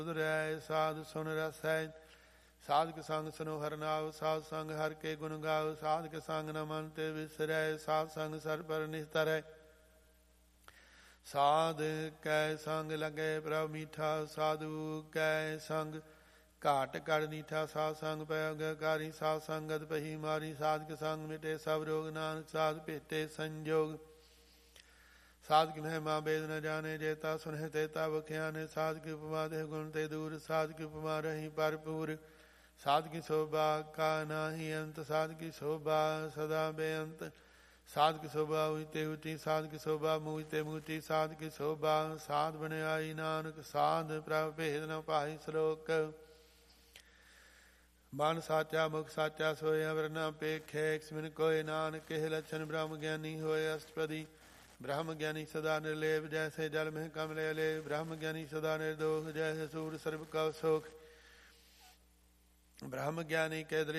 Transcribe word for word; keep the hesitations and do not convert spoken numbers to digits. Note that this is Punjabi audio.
ਰਹਿ ਸਾਧ ਸੁਨ ਰਸੈ ਸਾਧਕ ਸੰਗ ਸੁਨੋ ਹਰਨਾਉ ਸਾਧ ਸੰਗ ਹਰ ਕੇ ਗੁਣ ਗਾਉ ਸਾਧਕ ਸੰਗ ਨ ਮਨ ਤੇ ਵਿਸਰੈ ਸਾਧ ਸੰਗ ਸਰ ਪਰ ਨਿਸਤਰੈ ਸਾਧ ਕੈ ਸੰਗ ਲਗੇ ਪ੍ਰਭ ਮੀਠਾ ਸਾਧੂ ਕੈ ਸੰਗ ਘਾਟ ਕੜ ਨੀਠਾ ਸਾਧ ਸੰਗ ਪੈ ਅਗਕਾਰੀ ਸਾਧ ਸੰਗਤ ਪਹੀ ਮਾਰੀ ਸਾਧਕ ਸੰਗ ਮਿਟੇ ਸਭ ਰੋਗ ਨਾਨਕ ਸਾਧ ਭੇਟੇ ਸੰਜੋਗ ਸਾਧਕ ਮਹਿਮਾ ਬੇਦ ਨ ਜਾਣੇ ਜੇਤਾ ਸੁਨਹਿ ਤੇਤਾ ਬਖਿਆਨੇ ਸਾਧਕ ਉਪਮਾ ਦੇ ਗੁਣ ਤੇ ਦੂਰ ਸਾਧਕ ਉਪਮਾ ਰਹੀ ਭਰਪੂਰ ਸਾਧਕੀ ਸ਼ੋਭਾ ਕਾ ਨਾਹੀ ਅੰਤ ਸਾਧਕੀ ਸ਼ੋਭਾ ਸਦਾ ਬੇਅੰਤ ਸਾਧਕ ਸ਼ੋਭਾ ਉਚਤੇ ਉਚੀ ਸਾਧਕ ਸ਼ੋਭਾ ਮੂਚਤੇ ਮੂਚੀ ਸਾਧਕ ਸ਼ੋਭਾ ਸਾਧ ਬਣਾਈ ਨਾਨਕ ਸਾਧ ਪ੍ਰਭ ਭੇਦ ਨ ਪਾਈ ਸ਼ਲੋਕ ਮਨ ਸਾਚਾ ਮੁਖ ਸਾਚਾ ਸੋਇਆ ਵਰਨਾ ਪੇਖੇ ਕਿਸਮਿਨ ਕੋਇ ਨਾਨਕ ਇਹ ਲੱਛਣ ਬ੍ਰਹਮ ਗਿਆਨੀ ਹੋਏ ਅਸ਼ਟਪਦੀ ब्रह्म ज्ञानी सदा निर्लेप जैसे जल में कमले ले ब्रह्म ज्ञानी सदा निर्दोष जैसे सूर्य सर्व का शोक ब्रह्म ज्ञानी के